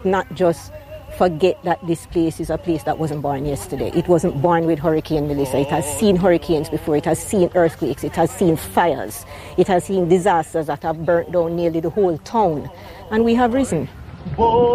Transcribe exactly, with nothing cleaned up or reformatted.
Not just forget that this place is a place that wasn't born yesterday. It wasn't born with Hurricane Melissa. It has seen hurricanes before. It has seen earthquakes. It has seen fires. It has seen disasters that have burnt down nearly the whole town. And we have risen.